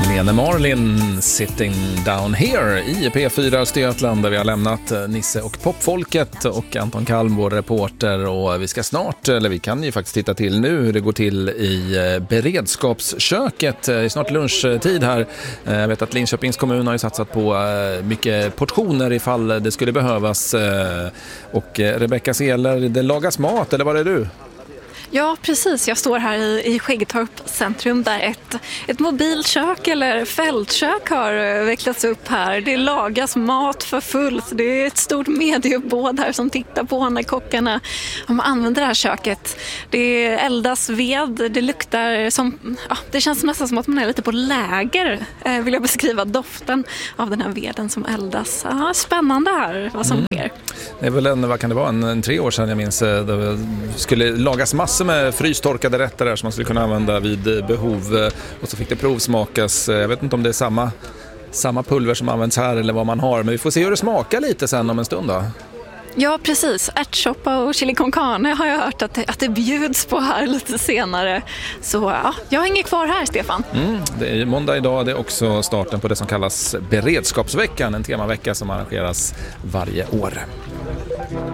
Lene Marlin sitting down here i P4 Östergötland där vi har lämnat Nisse och popfolket och Anton Kalm, vår reporter, och vi ska snart, eller vi kan ju faktiskt titta till nu hur det går till i beredskapsköket. I snart lunchtid här. Jag vet att Linköpings kommun har ju satsat på mycket portioner ifall det skulle behövas. Och Rebecka Seler, det lagas mat, eller vad är du? Ja, precis. Jag står här i Skäggetorp centrum där ett mobilkök eller fältkök har vecklats upp här. Det lagas mat för fullt. Det är ett stort mediebåd här som tittar på när kockarna använder det här köket. Det eldas ved, det luktar som... Ja, det känns nästan som att man är lite på läger, vill jag beskriva doften av den här veden som eldas. Ja, spännande här vad som sker. Det är väl vad kan det vara, en 3 år sedan jag minns, det skulle lagas massor med frystorkade rätter där som man skulle kunna använda vid behov, och så fick det provsmakas. Jag vet inte om det är samma pulver som används här eller vad man har, men vi får se hur det smakar lite sen om en stund då. Ja, precis. Ärtsoppa och chili con carne har jag hört att det bjuds på här lite senare. Så ja, jag hänger kvar här, Stefan. Det är måndag idag, det är också starten på det som kallas beredskapsveckan, en temavecka som arrangeras varje år.